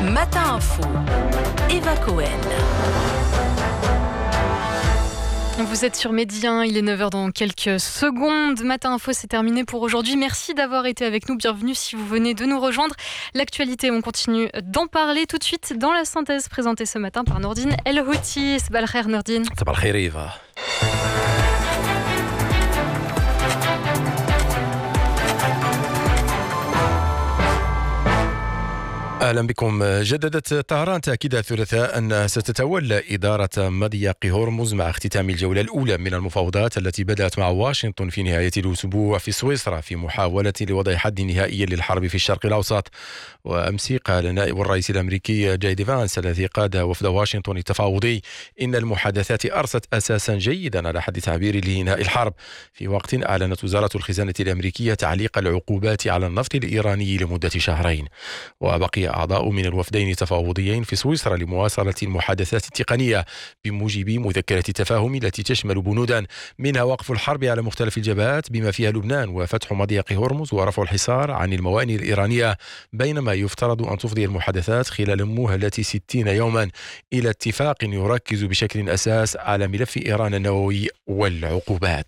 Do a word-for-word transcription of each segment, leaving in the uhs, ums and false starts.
Matin Info, Eva Cohen. Vous êtes sur Medi un, il est neuf heures dans quelques secondes. Matin Info, c'est terminé pour aujourd'hui. Merci d'avoir été avec nous. Bienvenue si vous venez de nous rejoindre. L'actualité, on continue d'en parler tout de suite dans la synthèse présentée ce matin par Nordine El Houthi. Sabah al khair, Nordine. Sabah al khair, Eva. أهلا بكم. جددت طهران تأكيد الثلاثاء أن ستتولى إدارة مضيق هرمز مع اختتام الجولة الأولى من المفاوضات التي بدأت مع واشنطن في نهاية الأسبوع في سويسرا في محاولة لوضع حد نهائي للحرب في الشرق الأوسط. وأمس قال نائب الرئيس الأمريكي جاي دي فانس الذي قاد وفد واشنطن التفاوضي إن المحادثات أرست أساسا جيدا على حد تعبير لإنهاء الحرب، في وقت أعلنت وزارة الخزانة الأمريكية تعليق العقوبات على النفط الإيراني لمدة شهرين. وبقي أعضاء من الوفدين التفاوضيين في سويسرا لمواصلة المحادثات التقنية بموجب مذكرة تفاهم التي تشمل بنودا منها وقف الحرب على مختلف الجبهات بما فيها لبنان وفتح مضيق هرمز ورفع الحصار عن الموانئ الإيرانية، بينما يفترض أن تفضي المحادثات خلال مهلة ستين يوما إلى اتفاق يركز بشكل أساس على ملف إيران النووي والعقوبات.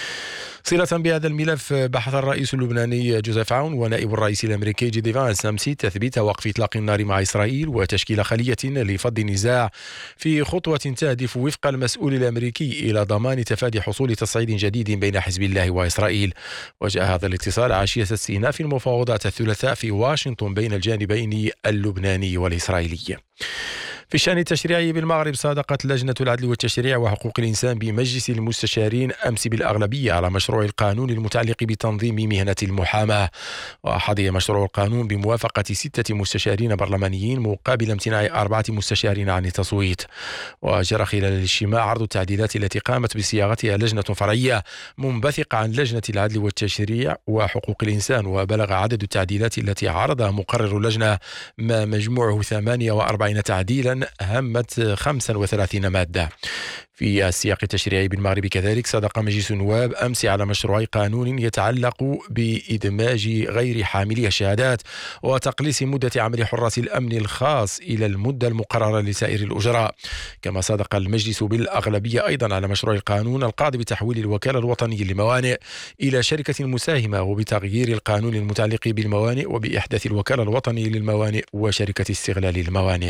صلة بهذا الملف بحث الرئيس اللبناني جوزيف عون ونائب الرئيس الأمريكي جي دي فانس أمس تثبيت وقف إطلاق النار مع إسرائيل وتشكيل خلية لفض النزاع في خطوة تهدف وفق المسؤول الأمريكي إلى ضمان تفادي حصول تصعيد جديد بين حزب الله وإسرائيل. وجاء هذا الاتصال عشية استئناف المفاوضات الثلاثاء في واشنطن بين الجانبين اللبناني والإسرائيلي. في الشأن التشريعي بالمغرب، صادقت لجنة العدل والتشريع وحقوق الإنسان بمجلس المستشارين أمس بالأغلبية على مشروع القانون المتعلق بتنظيم مهنة المحاماة. وحظي مشروع القانون بموافقة ستة مستشارين برلمانيين مقابل امتناع أربعة مستشارين عن التصويت. وجرى خلال الاجتماع عرض التعديلات التي قامت بصياغتها لجنة فرعية منبثقة عن لجنة العدل والتشريع وحقوق الإنسان، وبلغ عدد التعديلات التي عرضها مقرر اللجنة ما مجموعه ثمانية وأربعين تعديلا همت خمسة وثلاثين مادة. في السياق التشريعي بالمغرب كذلك، صدق مجلس النواب أمس على مشروع قانون يتعلق بإدماج غير حاملي الشهادات وتقليص مدة عمل حراس الأمن الخاص إلى المدة المقررة لسائر الأجراء. كما صدق المجلس بالأغلبية أيضا على مشروع القانون القاضي بتحويل الوكالة الوطنية للموانئ إلى شركة مساهمة وبتغيير القانون المتعلق بالموانئ وبإحداث الوكالة الوطنية للموانئ وشركة استغلال الموانئ.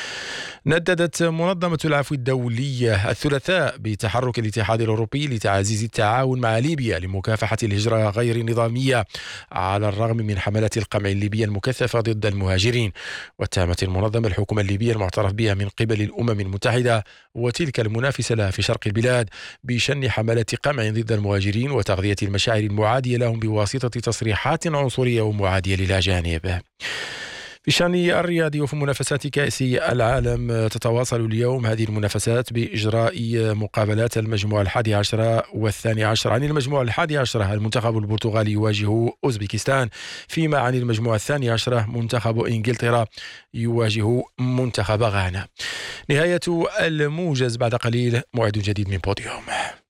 نددت منظمة العفو الدولية الثلاثاء بتحرك الاتحاد الأوروبي لتعزيز التعاون مع ليبيا لمكافحة الهجرة غير النظامية على الرغم من حملات القمع الليبية المكثفة ضد المهاجرين. واتهمت المنظمة الحكومة الليبية المعترف بها من قبل الأمم المتحدة وتلك المنافسة لها في شرق البلاد بشن حملات قمع ضد المهاجرين وتغذية المشاعر المعادية لهم بواسطة تصريحات عنصرية ومعادية للأجانب. في الشأن الرياضي وفي منافسات كأس العالم، تتواصل اليوم هذه المنافسات بإجراء مقابلات المجموعة الحادي عشرة والثاني عشر. عن المجموعة الحادي عشرة المنتخب البرتغالي يواجه أوزبكستان، فيما عن المجموعة الثاني عشرة منتخب إنجلترا يواجه منتخب غانا. نهاية الموجز، بعد قليل موعد جديد من بوديوم.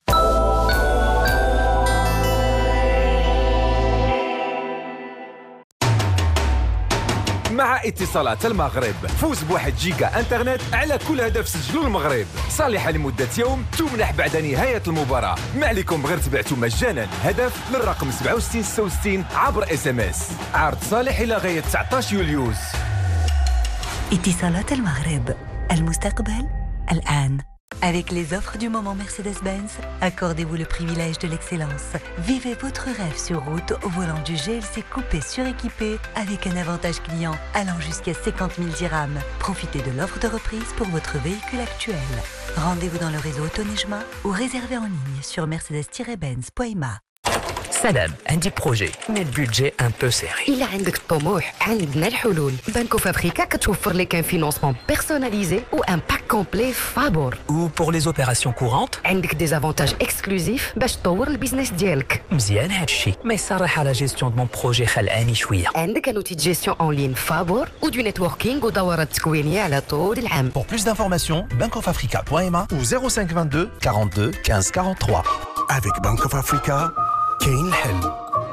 مع اتصالات المغرب فوز بواحد جيجا انترنت على كل هدف سجلوا المغرب، صالحة لمدة يوم تمنح بعد نهاية المباراة. ما عليكم غير تبعتوا مجانا هدف للرقم سبعة وستين ستة وستين عبر اس ام اس. عرض صالح إلى غاية تسعة عشر يوليوز. اتصالات المغرب، المستقبل الآن. Avec les offres du moment Mercedes-Benz, accordez-vous le privilège de l'excellence. Vivez votre rêve sur route au volant du G L C coupé suréquipé avec un avantage client allant jusqu'à cinquante mille dirhams. Profitez de l'offre de reprise pour votre véhicule actuel. Rendez-vous dans le réseau Autonejma ou réservez en ligne sur mercedes tiret benz point m a. سلام، عندي بروجي مي البودجي ان بو سيري. إلا عندك الطموح عندنا الحلول. بانكو فابريكا كتوفر لك ان فينونسمون بيرسوناليزي و ان باك كومبلي فابور. و بور لي اوبيراسيون كورونت عندك دي زافونتاج اكسكلوزيف باش تطور البيزنس ديالك. مزيان هادشي، مي الصراحه لا جيستيون دو مون بروجي خلعاني شويه. عندك ان اوتي دو جيستيون اون لين فابور و دو نيتوركينغ ودورات تكوينيه على طول العام. Pour plus d'informations, bank of africa point m a ou zéro cinq vingt-deux quarante-deux quinze quarante-trois. Avec Bank of Africa, كاين الحل.